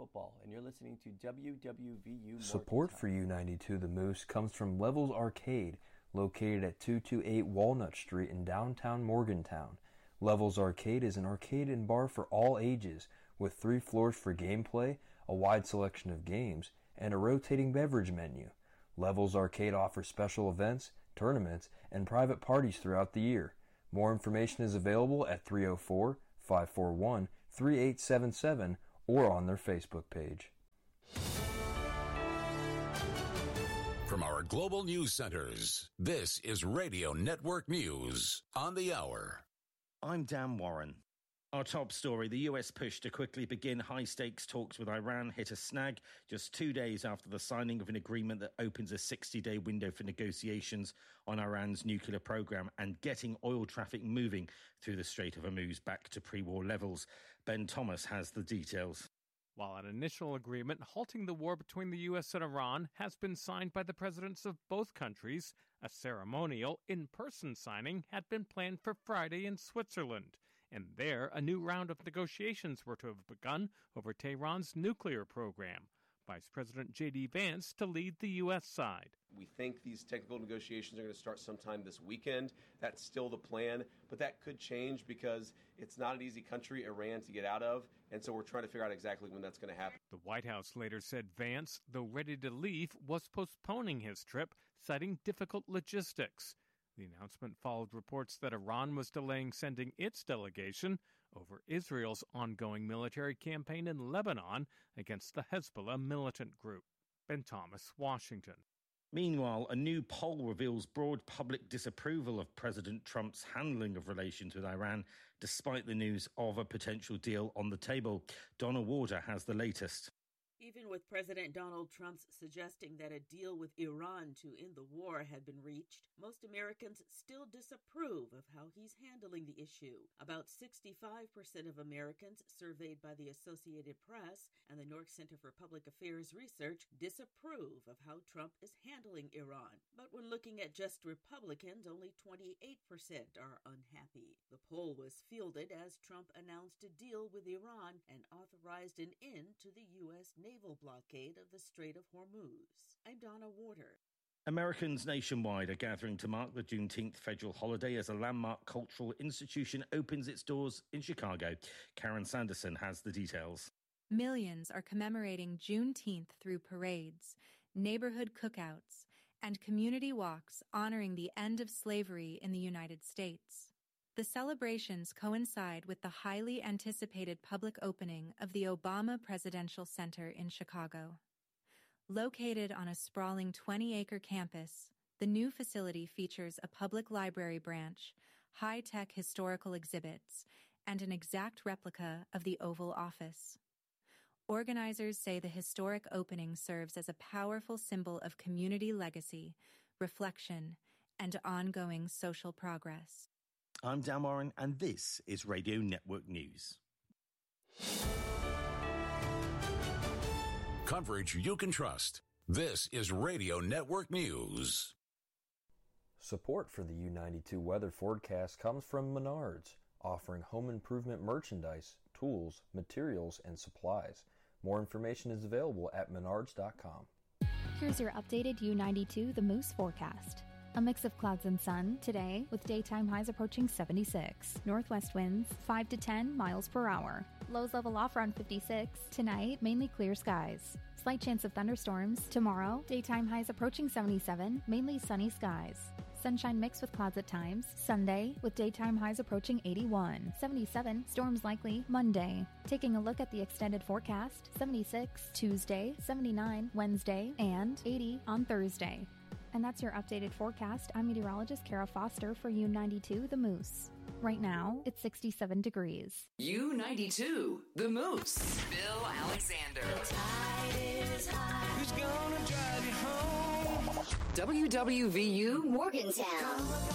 football, and you're listening to WWVU. Support for U92 The Moose comes from Levels Arcade, located at 228 Walnut Street in downtown Morgantown. Levels Arcade is an arcade and bar for all ages, with 3 floors for gameplay, a wide selection of games, and a rotating beverage menu. Levels Arcade offers special events, tournaments, and private parties throughout the year. More information is available at 304-541-3877 or on their Facebook page. From our global news centers, this is Radio Network News on the hour. I'm Dan Warren. Our top story, the US push to quickly begin high-stakes talks with Iran hit a snag just 2 days after the signing of an agreement that opens a 60-day window for negotiations on Iran's nuclear program and getting oil traffic moving through the Strait of Hormuz back to pre-war levels. Ben Thomas has the details. While an initial agreement halting the war between the U.S. and Iran has been signed by the presidents of both countries, a ceremonial in-person signing had been planned for Friday in Switzerland. And there, a new round of negotiations were to have begun over Tehran's nuclear program. Vice President J.D. Vance to lead the U.S. side. We think these technical negotiations are going to start sometime this weekend. That's still the plan, but that could change because it's not an easy country, Iran, to get out of, and so we're trying to figure out exactly when that's going to happen. The White House later said Vance, though ready to leave, was postponing his trip, citing difficult logistics. The announcement followed reports that Iran was delaying sending its delegation over Israel's ongoing military campaign in Lebanon against the Hezbollah militant group. Ben Thomas, Washington. Meanwhile, a new poll reveals broad public disapproval of President Trump's handling of relations with Iran, despite the news of a potential deal on the table. Donna Warder has the latest. Even with President Donald Trump's suggesting that a deal with Iran to end the war had been reached, most Americans still disapprove of how he's handling the issue. About 65% of Americans surveyed by the Associated Press and the New York Center for Public Affairs Research disapprove of how Trump is handling Iran. But when looking at just Republicans, only 28% are unhappy. The poll was fielded as Trump announced a deal with Iran and authorized an end to the U.S. naval blockade of the Strait of Hormuz. I'm Donna Warder. Americans nationwide are gathering to mark the Juneteenth federal holiday as a landmark cultural institution opens its doors in Chicago. Karen Sanderson has the details. Millions are commemorating Juneteenth through parades, neighborhood cookouts, and community walks honoring the end of slavery in the United States. The celebrations coincide with the highly anticipated public opening of the Obama Presidential Center in Chicago. Located on a sprawling 20-acre campus, the new facility features a public library branch, high-tech historical exhibits, and an exact replica of the Oval Office. Organizers say the historic opening serves as a powerful symbol of community legacy, reflection, and ongoing social progress. I'm Dan Warren, and this is Radio Network News. Coverage you can trust. This is Radio Network News. Support for the U92 weather forecast comes from Menards, offering home improvement merchandise, tools, materials, and supplies. More information is available at menards.com. Here's your updated U92 The Moose forecast. A mix of clouds and sun today with daytime highs approaching 76. Northwest winds 5 to 10 miles per hour. Lows level off around 56. Tonight, mainly clear skies. Slight chance of thunderstorms. Tomorrow, daytime highs approaching 77, mainly sunny skies. Sunshine mixed with clouds at times. Sunday, with daytime highs approaching 81. 77, storms likely Monday. Taking a look at the extended forecast, 76 Tuesday, 79 Wednesday, and 80 on Thursday. And that's your updated forecast. I'm meteorologist Kara Foster for U92 The Moose. Right now, it's 67 degrees. U92 The Moose. Bill Alexander. The tide is high. Who's gonna drive you home? WWVU Morgantown.